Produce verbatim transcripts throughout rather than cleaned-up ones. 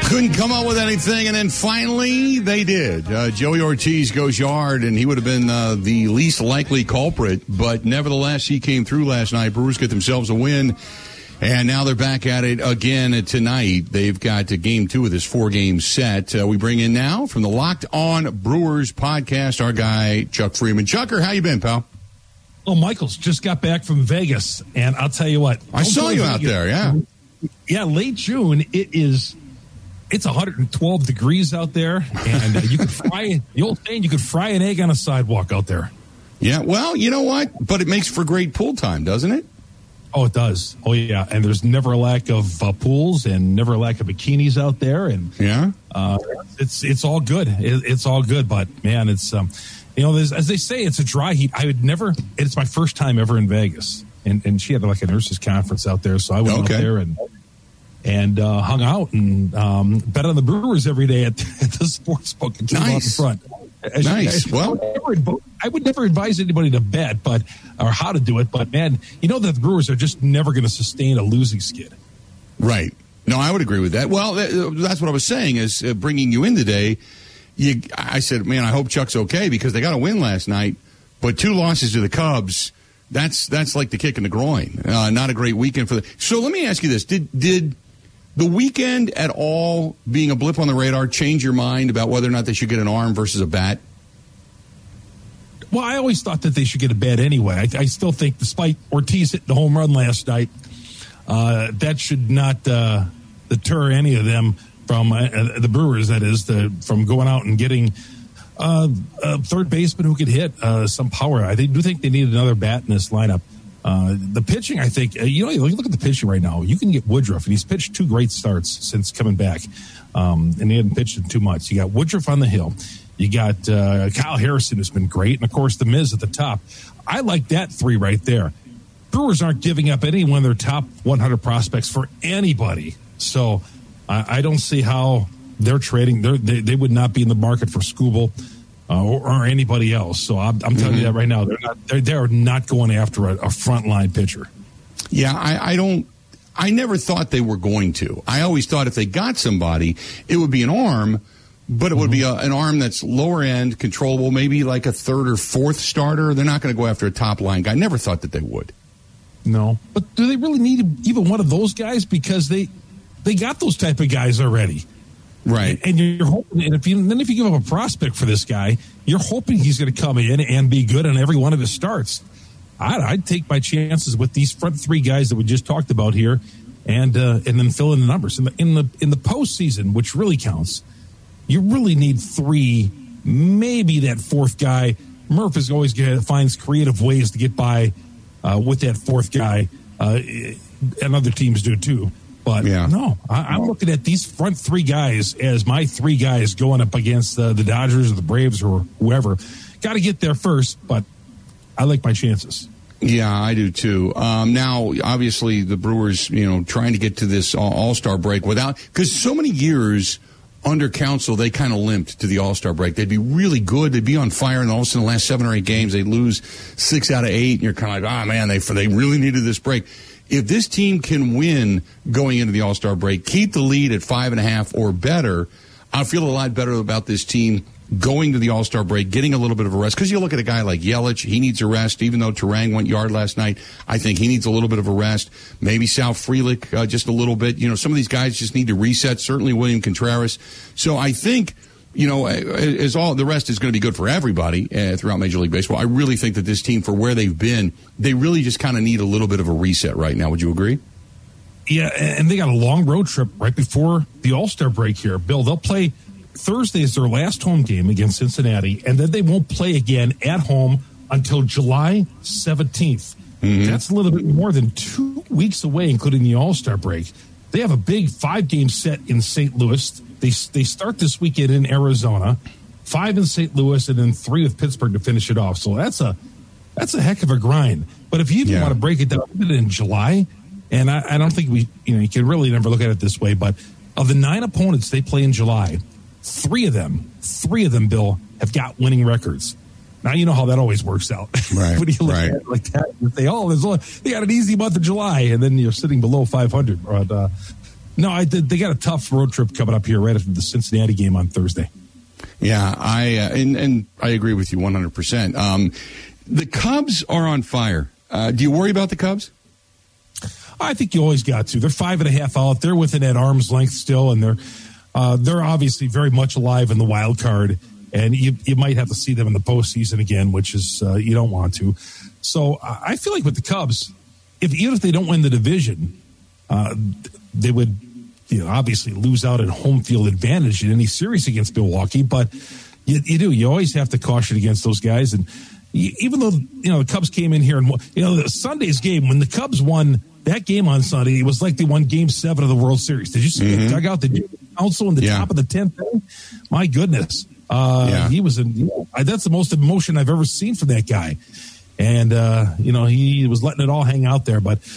Couldn't come up with anything, and then finally they did. Uh, Joey Ortiz goes yard, and he would have been uh, the least likely culprit, but nevertheless, he came through last night. Brewers get themselves a win, and now they're back at it again tonight. They've got a game two of this four-game set. Uh, we bring in now from the Locked On Brewers podcast, our guy, Chuck Freeman. Chucker, how you been, pal? Oh, Michael's just got back from Vegas, and I'll tell you what. I saw you out there, yeah. Yeah, late June, it is... It's one hundred twelve degrees out there, and uh, you could fry the old saying, you could fry an egg on a sidewalk out there. Yeah, well, you know what? But it makes for great pool time, doesn't it? Oh, it does. Oh, yeah. And there's never a lack of uh, pools and never a lack of bikinis out there. And yeah, uh, it's it's all good. It, it's all good. But, man, it's, um, you know, as they say, it's a dry heat. I would never, it's my first time ever in Vegas. And, and she had like a nurses conference out there. So I went okay. out there and and uh, hung out and um, bet on the Brewers every day at, at the sports book and came nice. out in front. As nice. You, well, I would, never, I would never advise anybody to bet, but or how to do it. But man, you know that the Brewers are just never going to sustain a losing skid. Right. No, I would agree with that. Well, that, that's what I was saying is uh, bringing you in today. You, I said, man, I hope Chuck's okay because they got a win last night, but two losses to the Cubs. That's that's like the kick in the groin. Uh, not a great weekend for the. So let me ask you this: Did did the weekend at all, being a blip on the radar, change your mind about whether or not they should get an arm versus a bat? Well, I always thought that they should get a bat anyway. I, I still think, despite Ortiz hitting the home run last night, uh, that should not uh, deter any of them from uh, the Brewers. That is, the, from going out and getting uh, a third baseman who could hit uh, some power. I do think they need another bat in this lineup. Uh, the pitching, I think, uh, you know, you look at the pitching right now. You can get Woodruff, and he's pitched two great starts since coming back, um, and he hadn't pitched in two months. You got Woodruff on the hill. You got uh, Kyle Harrison, who's been great, and, of course, the Miz at the top. I like that three right there. Brewers aren't giving up any one of their top one hundred prospects for anybody. So I, I don't see how they're trading. They're, they they would not be in the market for Skubal. Uh, or, or anybody else. So I'm, I'm telling mm-hmm. you that right now. They're not. They're, they're not going after a, a frontline pitcher. Yeah, I, I don't. I never thought they were going to. I always thought if they got somebody, it would be an arm, but it mm-hmm. would be a, an arm that's lower end, controllable, maybe like a third or fourth starter. They're not going to go after a top line guy. I never thought that they would. No, but do they really need even one of those guys? Because they they got those type of guys already. Right. And you're hoping, and if you then if you give up a prospect for this guy, you're hoping he's going to come in and be good on every one of his starts. I'd, I'd take my chances with these front three guys that we just talked about here, and uh, and then fill in the numbers in the in the in the postseason, which really counts. You really need three, maybe that fourth guy. Murph is always gonna, finds creative ways to get by uh, with that fourth guy, uh, and other teams do too. But yeah. no, I, I'm looking at these front three guys as my three guys going up against uh, the Dodgers or the Braves or whoever. Got to get there first, but I like my chances. Yeah, I do too. Um, now, obviously, the Brewers, you know, trying to get to this All-Star break without, because so many years under Counsell, they kind of limped to the All-Star break. They'd be really good, they'd be on fire, and all of a sudden, the last seven or eight games, they'd lose six out of eight, and you're kind of like, ah, oh, man, they they really needed this break. If this team can win going into the All-Star break, keep the lead at five and a half or better, I feel a lot better about this team going to the All-Star break, getting a little bit of a rest. Because you look at a guy like Yelich, he needs a rest. Even though Turang went yard last night, I think he needs a little bit of a rest. Maybe Sal Frelick uh, just a little bit. You know, some of these guys just need to reset. Certainly William Contreras. So I think, you know, as all the rest is going to be good for everybody uh, throughout Major League Baseball. I really think that this team, for where they've been, they really just kind of need a little bit of a reset right now. Would you agree? Yeah, and they got a long road trip right before the All-Star break here. Bill, they'll play Thursday is their last home game against Cincinnati, and then they won't play again at home until July seventeenth. Mm-hmm. That's a little bit more than two weeks away, including the All-Star break. They have a big five-game set in Saint Louis. They they start this weekend in Arizona, five in Saint Louis, and then three with Pittsburgh to finish it off. So that's a that's a heck of a grind. But if you even yeah. want to break it down in July, and I, I don't think we, you know, you can really never look at it this way, but of the nine opponents they play in July, three of them, three of them, Bill, have got winning records. Now you know how that always works out. Right. When you look right. at it like that, you say, "Oh, there's only, they got an easy month of July," and then you're sitting below five hundred. But, uh, No, I did. They got a tough road trip coming up here right after the Cincinnati game on Thursday. Yeah, I uh, and, and I agree with you one hundred percent. Um, the Cubs are on fire. Uh, do you worry about the Cubs? I think you always got to. They're five and a half out. They're within that arm's length still, and they're uh, they're obviously very much alive in the wild card. And you you might have to see them in the postseason again, which is uh, you don't want to. So I feel like with the Cubs, if even if they don't win the division, uh, they would you know, obviously lose out in home field advantage in any series against Milwaukee. But you, you do you always have to caution against those guys. And you, even though you know the Cubs came in here and you know the Sunday's game when the Cubs won that game on Sunday, it was like they won Game Seven of the World Series. Did you see mm-hmm. the dugout? Did you counsel in the yeah. top of the tenth? My goodness. Uh, yeah. He was in, you know, that's the most emotion I've ever seen from that guy. And, uh, you know, he was letting it all hang out there. But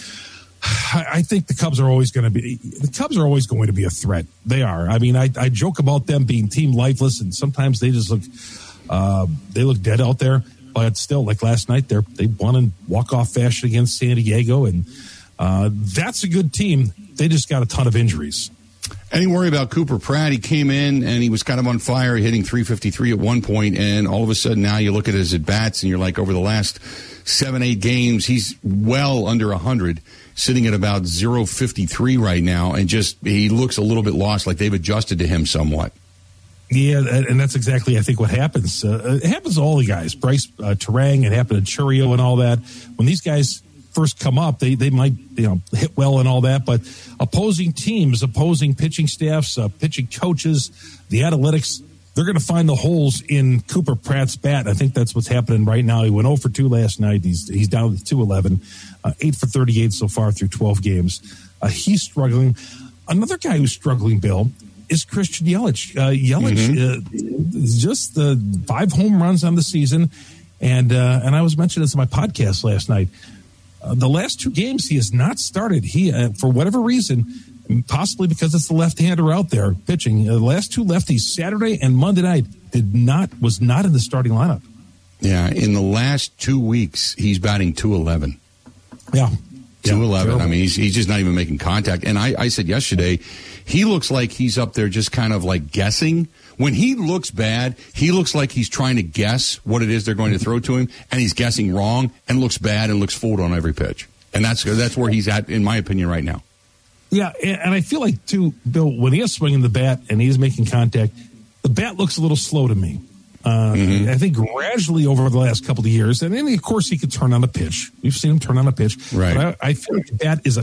I, I think the Cubs are always going to be, the Cubs are always going to be a threat. They are. I mean, I, I joke about them being team lifeless, and sometimes they just look, uh, they look dead out there. But still, like last night, they're, they won in walk-off fashion against San Diego. And uh, that's a good team. They just got a ton of injuries. Any worry about Cooper Pratt? He came in and he was kind of on fire, hitting three fifty-three at one point, and all of a sudden now you look at his at-bats and you're like, over the last seven, eight games, he's well under one hundred, sitting at about zero fifty-three right now, and just he looks a little bit lost, like they've adjusted to him somewhat. Yeah, and that's exactly, I think, what happens. Uh, it happens to all the guys. Bryce uh, Terang, it happened to Churio and all that. When these guys first come up, they, they might you know hit well and all that, but opposing teams, opposing pitching staffs, uh, pitching coaches, the analytics, they're going to find the holes in Cooper Pratt's bat. I think that's what's happening right now. He went oh for two last night. He's he's down to two eleven, uh, eight for thirty-eight so far through twelve games. Uh, he's struggling. Another guy who's struggling, Bill, is Christian Yelich. Uh, Yelich, mm-hmm. uh, just the uh, five home runs on the season, and uh, and I was mentioning this in my podcast last night. Uh, the last two games he has not started. He, uh, for whatever reason, possibly because it's the left-hander out there pitching, uh, the last two lefties, Saturday and Monday night, did not was not in the starting lineup. Yeah, in the last two weeks, he's batting two eleven. Yeah. two eleven. Yeah, I mean, he's, he's just not even making contact. And I, I said yesterday, he looks like he's up there just kind of like guessing. When he looks bad, he looks like he's trying to guess what it is they're going to throw to him, and he's guessing wrong and looks bad and looks fooled on every pitch. And that's that's where he's at, in my opinion, right now. Yeah, and I feel like, too, Bill, when he is swinging the bat and he's making contact, the bat looks a little slow to me. Uh, mm-hmm. I think gradually over the last couple of years, and then, of course, he could turn on a pitch. We've seen him turn on a pitch. Right. But I, I feel like the bat is, a,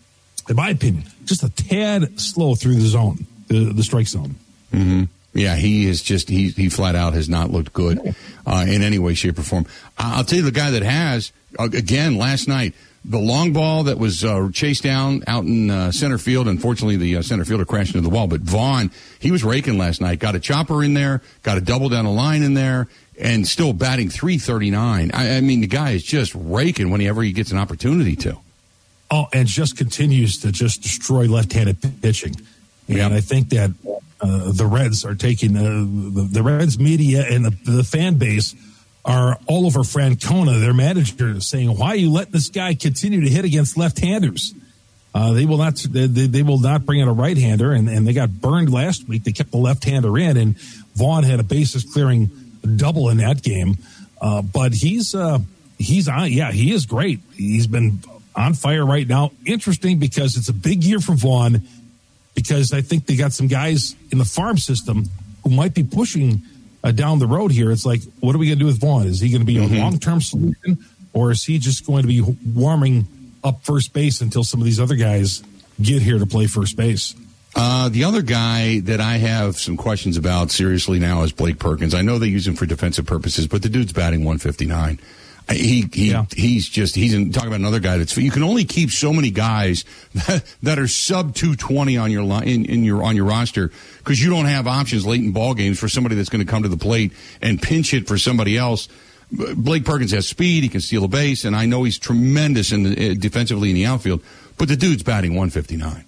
in my opinion, just a tad slow through the zone, the, the strike zone. Mm-hmm. Yeah, he is just, he he flat out has not looked good uh, in any way, shape, or form. I'll tell you the guy that has, uh, again, last night, the long ball that was uh, chased down out in uh, center field. Unfortunately, the uh, center fielder crashed into the wall. But Vaughn, he was raking last night. Got a chopper in there, got a double down the line in there, and still batting three thirty-nine. I, I mean, the guy is just raking whenever he gets an opportunity to. Oh, and just continues to just destroy left-handed pitching. And yeah. I think that uh, the Reds are taking, uh, the, the Reds media and the, the fan base are all over Francona, their manager, saying, why are you letting this guy continue to hit against left-handers? Uh, they will not they, they will not bring in a right-hander, and, and they got burned last week. They kept the left-hander in, and Vaughn had a bases-clearing double in that game. Uh, but he's, uh, he's on, yeah, he is great. He's been on fire right now. Interesting because it's a big year for Vaughn, because I think they got some guys in the farm system who might be pushing uh, down the road here. It's like, what are we going to do with Vaughn? Is he going to be mm-hmm. a long-term solution, or is he just going to be warming up first base until some of these other guys get here to play first base? Uh, the other guy that I have some questions about seriously now is Blake Perkins. I know they use him for defensive purposes, but the dude's batting one fifty-nine. He he yeah. he's just he's in, talking about another guy that's you can only keep so many guys that, that are sub two twenty on your line in, in your on your roster, because you don't have options late in ball games for somebody that's going to come to the plate and pinch hit for somebody else. Blake Perkins has speed, he can steal a base, and I know he's tremendous in the, uh, defensively in the outfield, but the dude's batting one fifty-nine.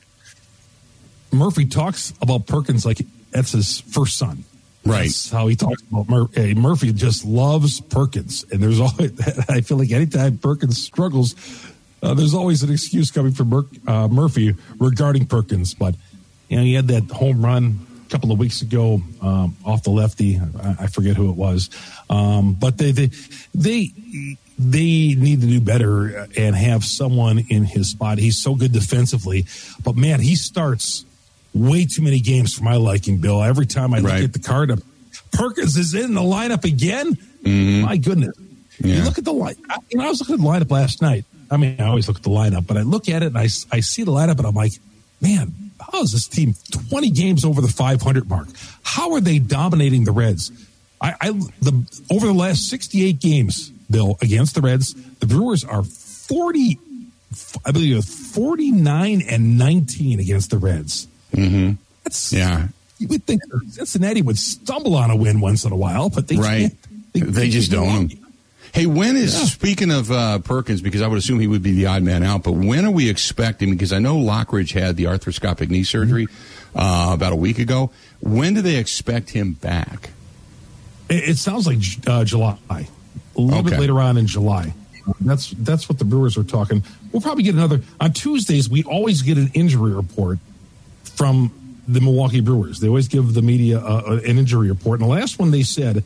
Murphy talks about Perkins like that's his first son. Right. That's how he talks about Mur- hey, Murphy just loves Perkins. And there's always, I feel like anytime Perkins struggles, uh, there's always an excuse coming from Mur- uh, Murphy regarding Perkins. But, you know, he had that home run a couple of weeks ago um, off the lefty. I, I forget who it was. Um, but they, they, they, they need to do better and have someone in his spot. He's so good defensively. But, man, he starts way too many games for my liking, Bill. Every time I right. look at the card up, Perkins is in the lineup again. Mm-hmm. My goodness. Yeah. You look at the line. You know, I was looking at the lineup last night. I mean, I always look at the lineup, but I look at it and I, I see the lineup and I'm like, man, how is this team twenty games over the five hundred mark? How are they dominating the Reds? I, I the over the last sixty-eight games, Bill, against the Reds, the Brewers are forty, I believe, forty-nine and nineteen against the Reds. Mm-hmm. That's yeah. You would think Cincinnati would stumble on a win once in a while, but they right. can't. They, they, they just don't. Them. Hey, when is, yeah. speaking of uh, Perkins, because I would assume he would be the odd man out, but when are we expecting, because I know Lockridge had the arthroscopic knee surgery uh, about a week ago. When do they expect him back? It, it sounds like uh, July. A little okay. bit later on in July. That's that's what the Brewers are talking. We'll probably get another. On Tuesdays, we always get an injury report from the Milwaukee Brewers. They always give the media uh, an injury report. And the last one they said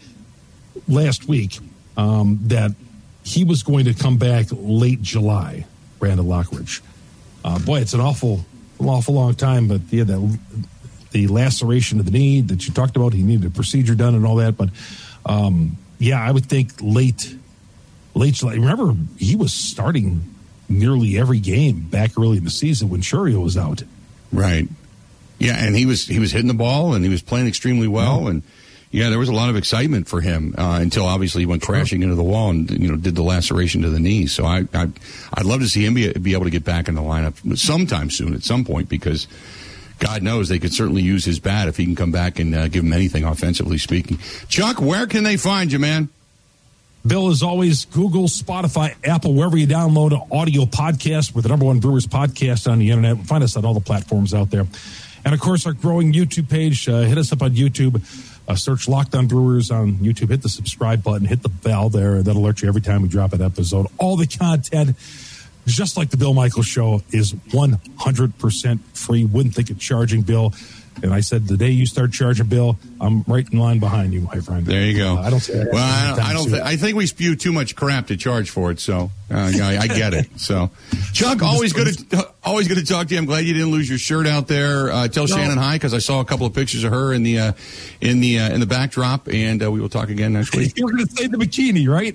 last week um, that he was going to come back late July, Brandon Lockridge. Uh, boy, it's an awful, an awful long time, but yeah, that the laceration of the knee that you talked about, he needed a procedure done and all that. But um, yeah, I would think late, late July. Remember, he was starting nearly every game back early in the season when Churio was out. Right. Yeah, and he was he was hitting the ball, and he was playing extremely well, and yeah, there was a lot of excitement for him uh, until obviously he went crashing into the wall and you know did the laceration to the knee. So I, I I'd love to see him be, be able to get back in the lineup sometime soon at some point, because God knows they could certainly use his bat if he can come back and uh, give him anything offensively speaking. Chuck, where can they find you, man? Bill, as always, Google, Spotify, Apple, wherever you download an audio podcast. We're the number one Brewers podcast on the internet. Find us on all the platforms out there. And, of course, our growing YouTube page. Uh, hit us up on YouTube. Uh, search Locked On Brewers on YouTube. Hit the subscribe button. Hit the bell there. That'll alert you every time we drop an episode. All the content, just like the Bill Michaels Show, is one hundred percent free. Wouldn't think of charging, Bill. And I said, the day you start charging, Bill, I'm right in line behind you, my friend. There you go. Uh, I don't. Say well, I don't. I, don't th- I think we spew too much crap to charge for it. So uh, I, I get it. So, Chuck, always good to always good to talk to you. I'm glad you didn't lose your shirt out there. Uh, tell no. Shannon hi, because I saw a couple of pictures of her in the uh, in the uh, in the backdrop, and uh, we will talk again next week. You were going to say the bikini, right?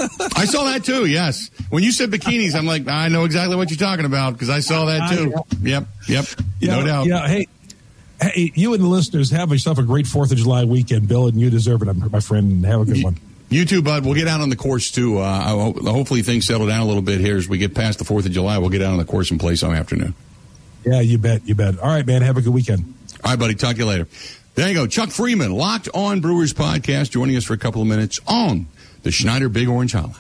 I saw that too. Yes, when you said bikinis, I'm like, I know exactly what you're talking about because I saw that too. Uh, yeah. Yep. Yep. Yeah, no doubt. Yeah. Hey. Hey, you and the listeners, have yourself a great fourth of July weekend, Bill, and you deserve it, my friend. Have a good one. You too, bud. We'll get out on the course, too. Uh, hopefully things settle down a little bit here as we get past the fourth of July. We'll get out on the course and play some afternoon. Yeah, you bet. You bet. All right, man. Have a good weekend. All right, buddy. Talk to you later. There you go. Chuck Freeman, Locked On Brewers podcast, joining us for a couple of minutes on the Schneider Big Orange Hotline.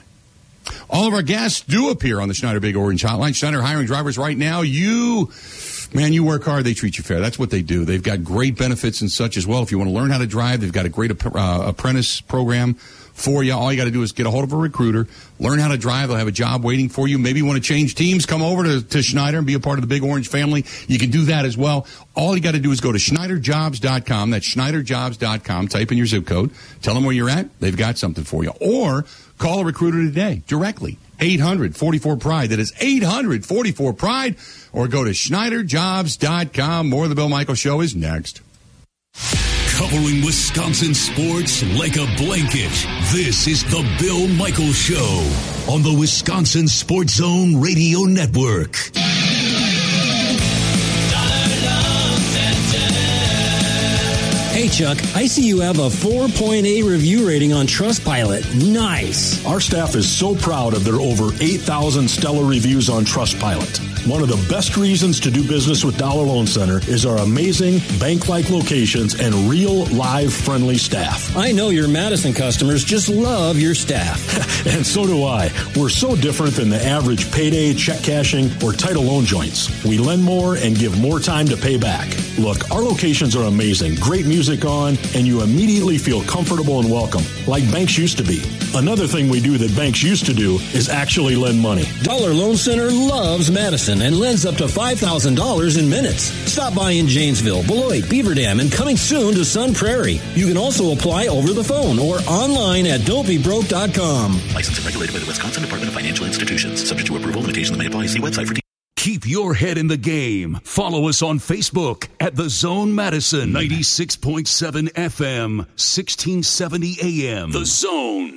All of our guests do appear on the Schneider Big Orange Hotline. Schneider hiring drivers right now. You... Man, you work hard, they treat you fair. That's what they do. They've got great benefits and such as well. If you want to learn how to drive, they've got a great uh, apprentice program for you. All you got to do is get a hold of a recruiter, learn how to drive. They'll have a job waiting for you. Maybe you want to change teams, come over to, to Schneider and be a part of the Big Orange family. You can do that as well. All you got to do is go to Schneider Jobs dot com. That's Schneider Jobs dot com. Type in your zip code. Tell them where you're at. They've got something for you. Or call a recruiter today directly. eight hundred forty-four pride. That is eight hundred forty-four pride. Or go to Schneider Jobs dot com. More of the Bill Michaels Show is next. Covering Wisconsin sports like a blanket, this is the Bill Michaels Show on the Wisconsin Sports Zone Radio Network. Hey, Chuck, I see you have a four point eight review rating on Trustpilot. Nice. Our staff is so proud of their over eight thousand stellar reviews on Trustpilot. One of the best reasons to do business with Dollar Loan Center is our amazing bank-like locations and real, live, friendly staff. I know your Madison customers just love your staff. And so do I. We're so different than the average payday, check cashing, or title loan joints. We lend more and give more time to pay back. Look, our locations are amazing. Great music on, and you immediately feel comfortable and welcome, like banks used to be. Another thing we do that banks used to do is actually lend money. Dollar Loan Center loves Madison and lends up to five thousand dollars in minutes. Stop by in Janesville, Beloit, Beaver Dam, and coming soon to Sun Prairie. You can also apply over the phone or online at don't be broke dot com. Licensed and regulated by the Wisconsin Department of Financial Institutions. Subject to approval. Limitations may apply. See website for details. Keep your head in the game. Follow us on Facebook at The Zone Madison, ninety-six point seven F M, sixteen seventy A M. The Zone.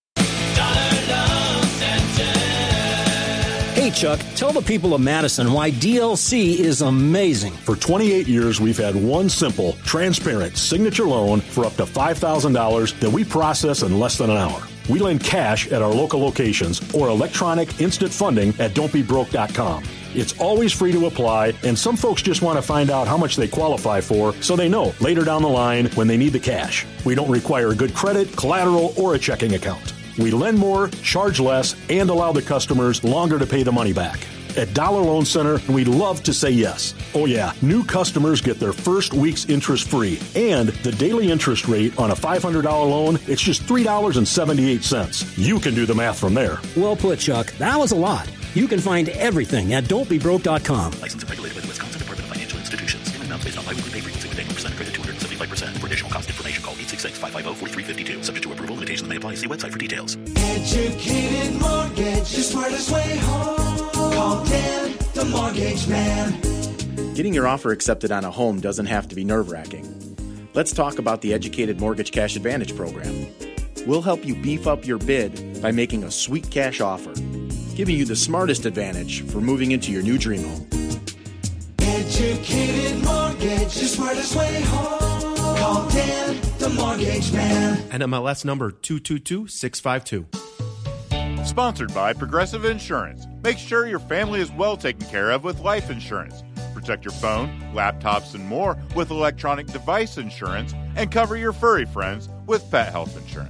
Hey, Chuck, tell the people of Madison why D L C is amazing. For twenty-eight years, we've had one simple, transparent signature loan for up to five thousand dollars that we process in less than an hour. We lend cash at our local locations or electronic instant funding at don't be broke dot com. It's always free to apply, and some folks just want to find out how much they qualify for so they know later down the line when they need the cash. We don't require good credit, collateral, or a checking account. We lend more, charge less, and allow the customers longer to pay the money back. At Dollar Loan Center, we love to say yes. Oh yeah, new customers get their first week's interest free. And the daily interest rate on a five hundred dollars loan, it's just three dollars and seventy-eight cents. You can do the math from there. Well put, Chuck. That was a lot. You can find everything at don't be broke dot com. Licensed and regulated by the Wisconsin Department of Financial Institutions. Payment amounts based on biweekly pay frequency with annual percent credit two hundred seventy-five percent. For additional cost information, call eight six six, five five zero, four three five two. Subject to approval. Limitations may apply. See website for details. Educated Mortgage, the smartest way home. Call Dan, the Mortgage Man. Getting your offer accepted on a home doesn't have to be nerve-wracking. Let's talk about the Educated Mortgage Cash Advantage program. We'll help you beef up your bid by making a sweet cash offer, giving you the smartest advantage for moving into your new dream home. Educated Mortgage, the smartest way home. Call Dan, the Mortgage Man. N M L S number two two two six five two. Sponsored by Progressive Insurance. Make sure your family is well taken care of with life insurance. Protect your phone, laptops, and more with electronic device insurance, and cover your furry friends with pet health insurance.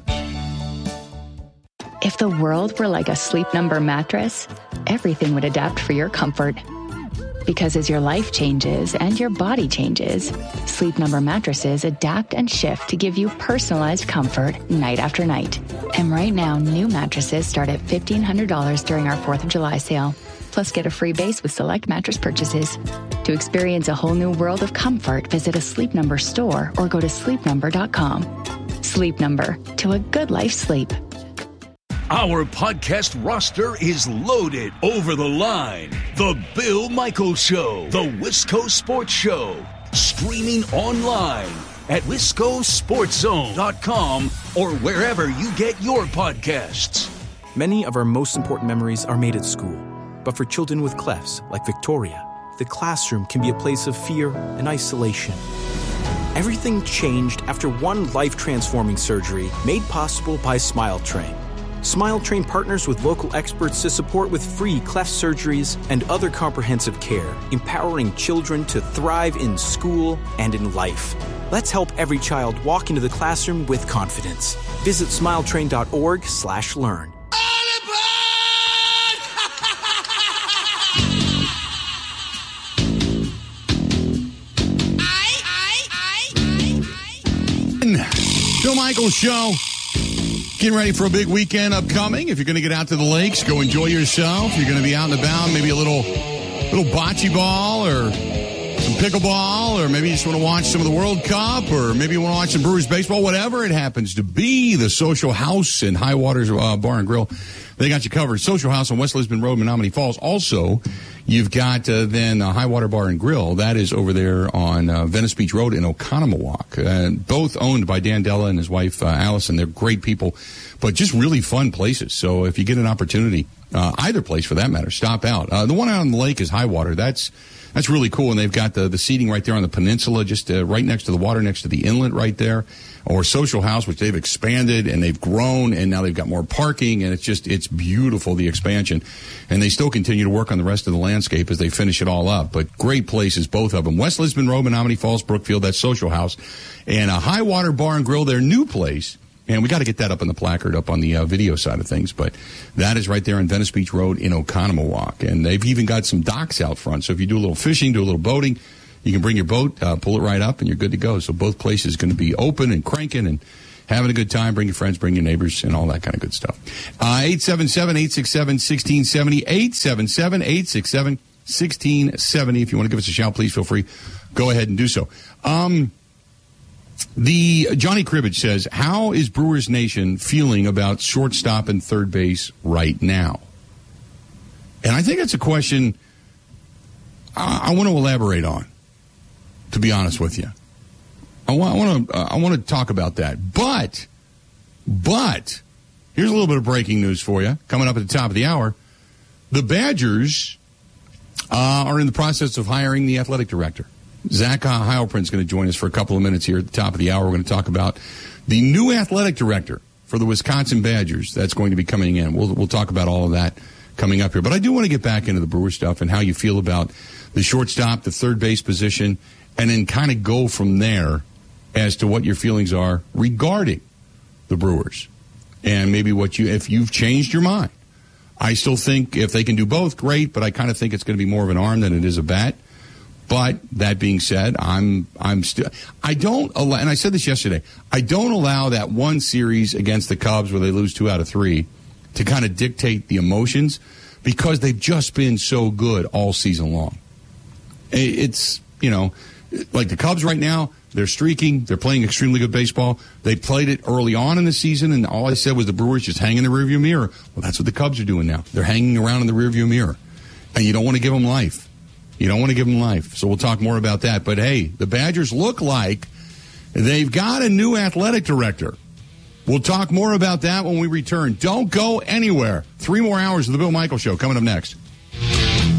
If the world were like a Sleep Number mattress, everything would adapt for your comfort. Because as your life changes and your body changes, Sleep Number mattresses adapt and shift to give you personalized comfort night after night. And right now, new mattresses start at fifteen hundred dollars during our fourth of July sale. Plus, get a free base with select mattress purchases. To experience a whole new world of comfort, visit a Sleep Number store or go to sleep number dot com. Sleep Number, to a good life sleep. Our podcast roster is loaded. Over the line, The Bill Michaels Show, The Wisco Sports Show, streaming online at wisco sports zone dot com or wherever you get your podcasts. Many of our most important memories are made at school. But for children with clefts, like Victoria, the classroom can be a place of fear and isolation. Everything changed after one life-transforming surgery made possible by Smile Train. Smile Train partners with local experts to support with free cleft surgeries and other comprehensive care, empowering children to thrive in school and in life. Let's help every child walk into the classroom with confidence. Visit smile train dot org slash learn. Bill Michaels Show. Getting ready for a big weekend upcoming. If you're going to get out to the lakes, go enjoy yourself. You're going to be out and about, maybe a little little bocce ball or some pickleball, or maybe you just want to watch some of the World Cup, or maybe you want to watch some Brewers baseball, whatever it happens to be. The Social House in High Waters uh, Bar and Grill, they got you covered. Social House on West Lisbon Road, Menominee Falls. Also, you've got uh, then uh, High Water Bar and Grill. That is over there on uh, Venice Beach Road in Oconomowoc. Uh, both owned by Dan Della and his wife, uh, Allison. They're great people, but just really fun places. So if you get an opportunity, uh, either place for that matter, stop out. Uh, the one out on the lake is High Water. That's that's really cool, and they've got the, the seating right there on the peninsula, just uh, right next to the water, next to the inlet right there. Or Social House, which they've expanded and they've grown, and now they've got more parking, and it's just, it's beautiful, the expansion. And they still continue to work on the rest of the landscape as they finish it all up. But great places, both of them. West Lisbon Road, Menominee Falls, Brookfield, that's Social House. And a High Water Bar and Grill, their new place. And we got to get that up on the placard, up on the uh, video side of things. But that is right there on Venice Beach Road in Oconomowoc. And they've even got some docks out front. So if you do a little fishing, do a little boating, you can bring your boat, uh, pull it right up, and you're good to go. So both places going to be open and cranking and having a good time. Bring your friends, bring your neighbors, and all that kind of good stuff. Uh, eight seven seven, eight six seven, one six seven zero, eight seven seven, eight six seven, one six seven zero. If you want to give us a shout, please feel free. Go ahead and do so. Um, the Johnny Cribbage says, how is Brewers Nation feeling about shortstop and third base right now? And I think that's a question I, I want to elaborate on, to be honest with you. I want, I want to uh, I want to talk about that. But, but, here's a little bit of breaking news for you, coming up at the top of the hour. The Badgers uh, are in the process of hiring the athletic director. Zach Heilprin's going to join us for a couple of minutes here at the top of the hour. We're going to talk about the new athletic director for the Wisconsin Badgers that's going to be coming in. We'll we'll talk about all of that coming up here. But I do want to get back into the Brewer stuff and how you feel about the shortstop, the third base position, and then kind of go from there as to what your feelings are regarding the Brewers and maybe what you, if you've changed your mind. I still think if they can do both, great, but I kind of think it's going to be more of an arm than it is a bat. But that being said, I'm I'm still I don't allow, and I said this yesterday, I don't allow that one series against the Cubs where they lose two out of three to kind of dictate the emotions because they've just been so good all season long. It's, you know, like the Cubs right now, they're streaking, they're playing extremely good baseball. They played it early on in the season, and all I said was the Brewers just hang in the rearview mirror. Well, that's what the Cubs are doing now. They're hanging around in the rearview mirror, and you don't want to give them life. You don't want to give them life. So we'll talk more about that. But, hey, the Badgers look like they've got a new athletic director. We'll talk more about that when we return. Don't go anywhere. Three more hours of the Bill Michaels Show coming up next.